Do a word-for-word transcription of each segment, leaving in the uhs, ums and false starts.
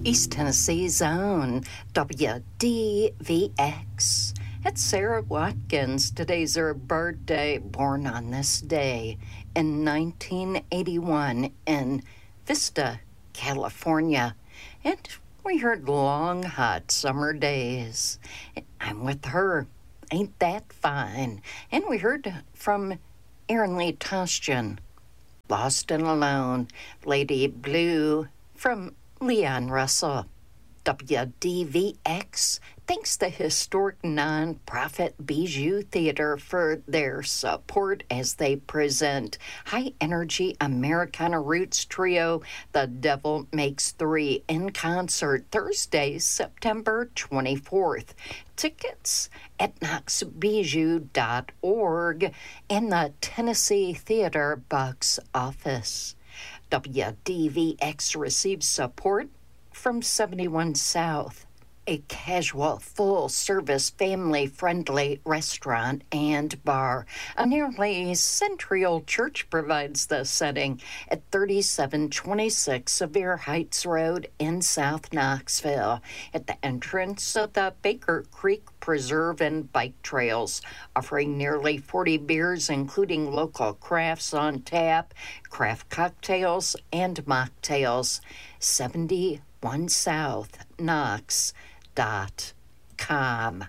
East Tennessee's own W D V X. It's Sarah Watkins. Today's her birthday, born on this day in nineteen eighty-one in Vista, California. And we heard Long Hot Summer Days. I'm with her. Ain't that fine? And we heard from Aaron Lee Tostian, Lost and Alone, Lady Blue from Leon Russell. W D V X thanks the historic nonprofit Bijou Theater for their support as they present high-energy Americana Roots trio The Devil Makes Three in concert Thursday, September twenty-fourth. Tickets at knox bijou dot org and the Tennessee Theater box office. W D V X receives support from seventy-one South, a casual, full-service, family-friendly restaurant and bar. A nearly century-old church provides the setting at thirty-seven twenty-six Sevier Heights Road in South Knoxville, at the entrance of the Baker Creek Preserve and Bike Trails, offering nearly forty beers, including local crafts on tap, craft cocktails, and mocktails. seventy-one South Knox dot com.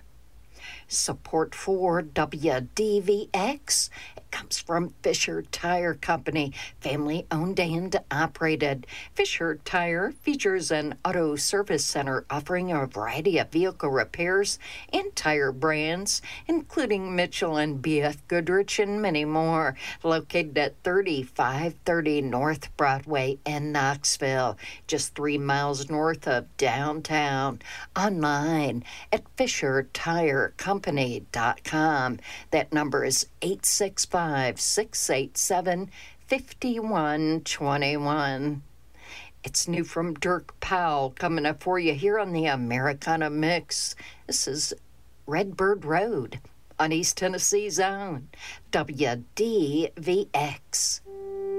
Support for W D V X comes from Fisher Tire Company, family-owned and operated. Fisher Tire features an auto service center offering a variety of vehicle repairs and tire brands, including Michelin, B F Goodrich, and many more. Located at thirty-five thirty North Broadway in Knoxville, just three miles north of downtown. Online at fisher tire company dot com. That number is eight six five, six eight seven, five one two one. It's new from Dirk Powell coming up for you here on the Americana Mix. This is Redbird Road on East Tennessee's own W D V X.